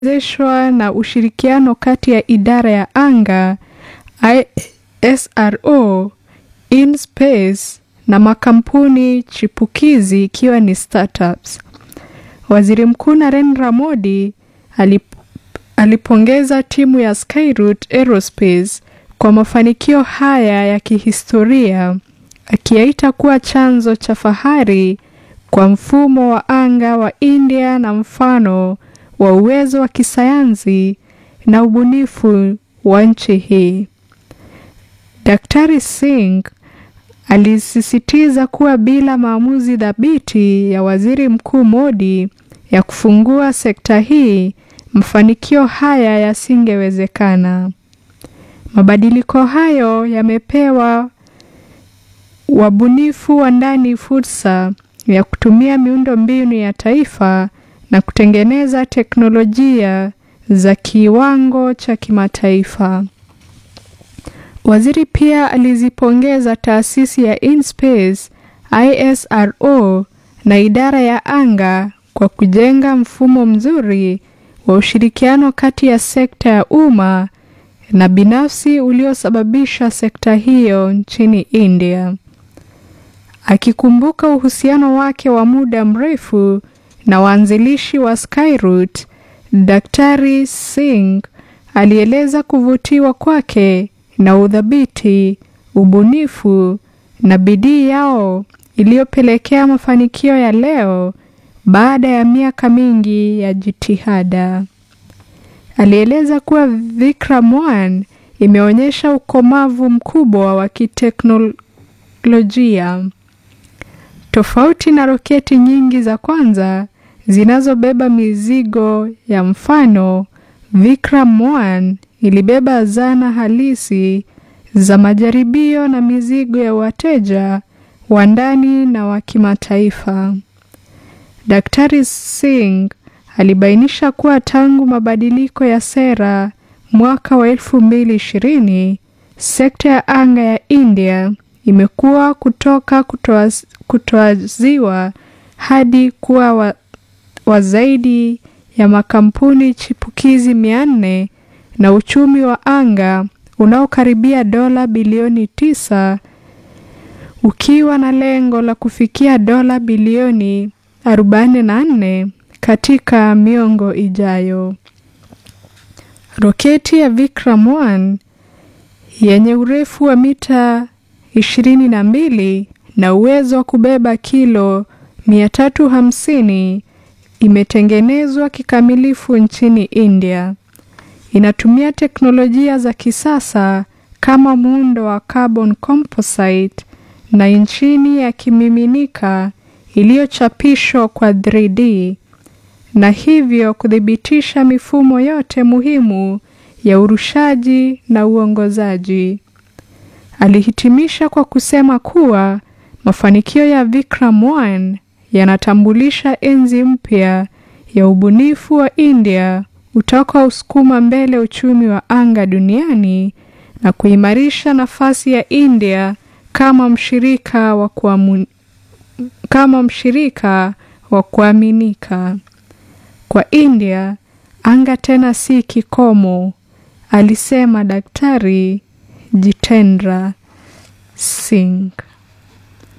zeshwa na ushirikiano kati ya idara ya anga ISRO, InSpace na makampuni chipukizi ikiwa ni startups. Waziri Mkuu Narendra Modi alipongeza timu ya Skyroot Aerospace kwa mafanikio haya ya kihistoria, akiyaita kuwa chanzo cha fahari kwa mfumo wa anga wa India na mfano wa uwezo wa kisayansi na ubunifu wa nchi hii. Daktari Singh alisisitiza kuwa bila maamuzi dhabiti ya Waziri Mkuu Modi ya kufungua sekta hii, mafanikio haya yasingewezekana. Mabadiliko hayo yamepewa wabunifu wa ndani fursa ya kutumia miundombinu ya taifa na kutengeneza teknolojia za kiwango cha kimataifa. Waziri pia alizipongeza taasisi ya InSpace, ISRO na idara ya anga kwa kujenga mfumo mzuri wa ushirikiano kati ya sekta ya umma na binafsi uliosababisha sekta hiyo nchini India. Akikumbuka uhusiano wake wa muda mrefu na waanzilishi wa Skyroot, Daktari Singh alieleza kuvutiwa kwake na udhabiti, ubunifu na bidii yao iliyopelekea mafanikio ya leo baada ya miaka mingi ya jitihada. Alieleza kuwa Vikram 1 imeonyesha ukomavu mkubwa wa kiteknolojia. Tofauti na roketi nyingi za kwanza zinazobeba mizigo ya mfano, Vikram 1 ilibeba zana halisi za majaribio na mizigo ya wateja wa ndani na wa kimataifa. Daktari Singh alibainisha kuwa tangu mabadiliko ya sera mwaka wa 2020, sekta ya anga ya India imekuwa kutoka kutoaziwa hadi kuwa wa zaidi ya makampuni chipukizi 400 na uchumi wa anga unaokaribia dola bilioni 9, ukiwa na lengo la kufikia dola bilioni 44 katika miongo ijayo. Roketi ya Vikram 1 yenye urefu wa mita 22 na uwezo wa kubeba kilo 350 imetengenezwa kikamilifu nchini India. Inatumia teknolojia za kisasa kama muundo wa carbon composite na injini ya kimiminika iliyochapishwa kwa 3D, na hivyo kudhibitisha mifumo yote muhimu ya urushaji na uongozaji. Alihitimisha kwa kusema kuwa mafanikio ya Vikram 1 yanatambulisha enzi mpya ya ubunifu wa India utakaosukuma mbele uchumi wa anga duniani na kuimarisha nafasi ya India kama mshirika wa kuaminika. Kwa India, anga tena si kikomo, alisema Daktari Jitendra Singh.